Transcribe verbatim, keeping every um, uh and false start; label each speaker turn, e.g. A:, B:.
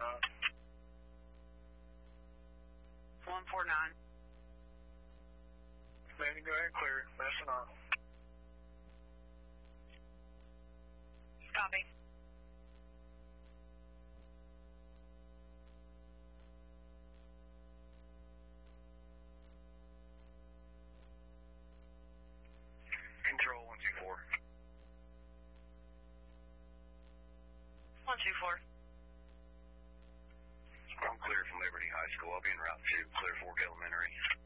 A: on.
B: one four nine.
A: Landing, go ahead and clear. Messing on.
B: Copy.
A: Control one two four.
B: one two four.
A: I'm clear from Liberty High School. I'll be en route to Clear Fork Elementary.